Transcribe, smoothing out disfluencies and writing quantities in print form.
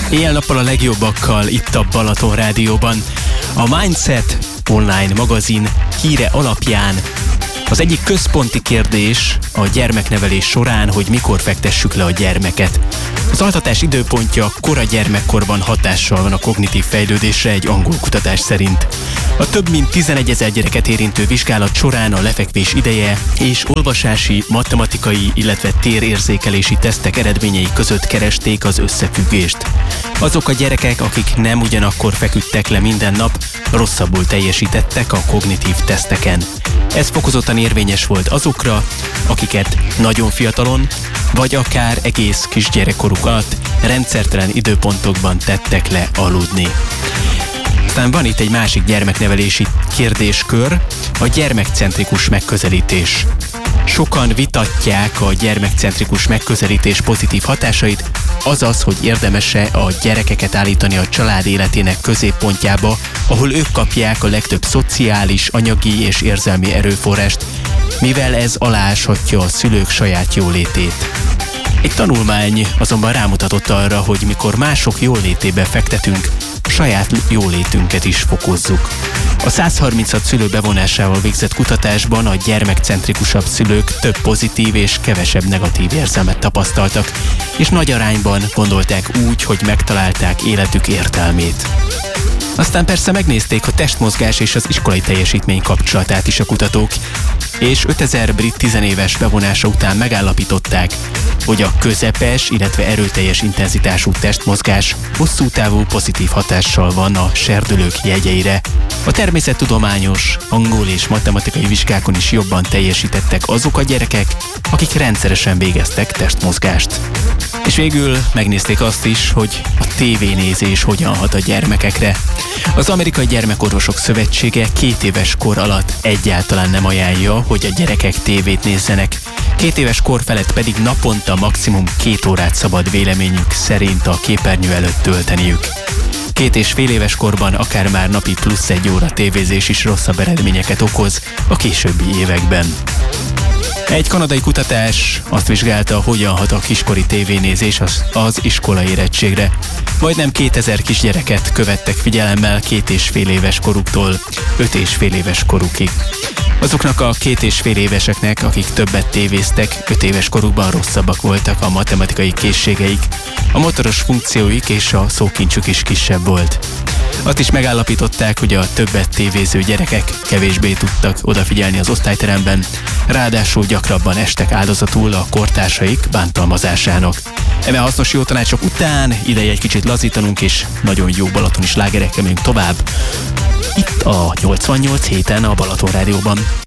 Éjjel-nappal a legjobbakkal itt a Balaton Rádióban. A Mindset online magazin híre alapján az egyik központi kérdés a gyermeknevelés során, hogy mikor fektessük le a gyermeket. Az altatás időpontja kora gyermekkorban hatással van a kognitív fejlődésre egy angol kutatás szerint. A több mint 11 000 gyereket érintő vizsgálat során a lefekvés ideje és olvasási, matematikai, illetve térérzékelési tesztek eredményei között keresték az összefüggést. Azok a gyerekek, akik nem ugyanakkor feküdtek le minden nap, rosszabbul teljesítettek a kognitív teszteken. Ez fokozottan érvényes volt azokra, akiket nagyon fiatalon, vagy akár egész kisgyerekkoruk alatt rendszertelen időpontokban tettek le aludni. Aztán van itt egy másik gyermeknevelési kérdéskör, a gyermekcentrikus megközelítés. Sokan vitatják a gyermekcentrikus megközelítés pozitív hatásait, azaz, hogy érdemes-e a gyerekeket állítani a család életének középpontjába, ahol ők kapják a legtöbb szociális, anyagi és érzelmi erőforrást, mivel ez aláshatja a szülők saját jólétét. Egy tanulmány azonban rámutatott arra, hogy mikor mások jólétébe fektetünk, saját jólétünket is fokozzuk. A 136 szülő bevonásával végzett kutatásban a gyermekcentrikusabb szülők több pozitív és kevesebb negatív érzelmet tapasztaltak, és nagy arányban gondolták úgy, hogy megtalálták életük értelmét. Aztán persze megnézték a testmozgás és az iskolai teljesítmény kapcsolatát is a kutatók, és 5000 brit tizenéves bevonása után megállapították, hogy a közepes, illetve erőteljes intenzitású testmozgás hosszú távú pozitív hatással van a serdülők jegyeire. A természettudományos, angol és matematikai vizsgákon is jobban teljesítettek azok a gyerekek, akik rendszeresen végeztek testmozgást. És végül megnézték azt is, hogy a tévénézés hogyan hat a gyermekekre. Az Amerikai Gyermekorvosok Szövetsége 2 éves kor alatt egyáltalán nem ajánlja, hogy a gyerekek tévét nézzenek. 2 éves kor felett pedig naponta maximum 2 órát szabad véleményük szerint a képernyő előtt tölteniük. 2,5 éves korban akár már napi plusz 1 óra tévézés is rosszabb eredményeket okoz a későbbi években. Egy kanadai kutatás azt vizsgálta, hogyan hat a kiskori tévénézés az iskola érettségre. Majdnem 2000 kisgyereket követtek figyelemmel 2,5 éves koruktól 5,5 éves korukig. Azoknak a 2,5 éveseknek, akik többet tévéztek, 5 éves korukban rosszabbak voltak a matematikai készségeik, a motoros funkcióik és a szókincsük is kisebb volt. Azt is megállapították, hogy a többet tévéző gyerekek kevésbé tudtak odafigyelni az osztályteremben, ráadásul gyakrabban estek áldozatul a kortársaik bántalmazásának. Eme hasznos jó tanácsok után ideje egy kicsit lazítanunk, és nagyon jó balatoni slágerekkel megyünk tovább. Itt a 88 héten a Balaton Rádióban.